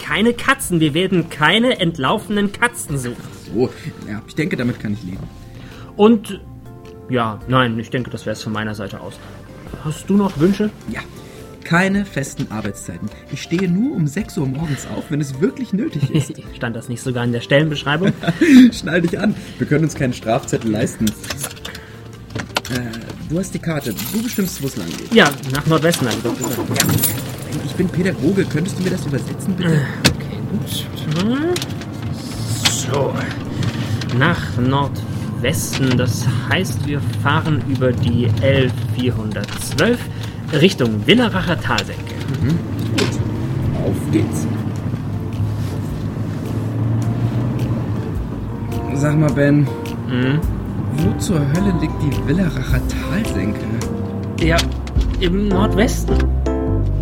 keine Katzen. Wir werden keine entlaufenen Katzen suchen. So, ja, ich denke, damit kann ich leben. Und, ja, nein, ich denke, das wäre es von meiner Seite aus. Hast du noch Wünsche? Ja, keine festen Arbeitszeiten. Ich stehe nur um 6 Uhr morgens auf, wenn es wirklich nötig ist. Stand das nicht sogar in der Stellenbeschreibung? Schnall dich an, wir können uns keinen Strafzettel leisten. Du hast die Karte, du bestimmst, wo es lang geht. Ja, nach Nordwesten habe ich doch gesagt. Ja, ich bin Pädagoge, könntest du mir das übersetzen, bitte? Okay, gut. So, nach Nordwesten, das heißt, wir fahren über die L412 Richtung Willeracher Talsenke. Gut, auf geht's. Sag mal, Ben, wo zur Hölle liegt die Willeracher Talsenke? Ja, im Nordwesten.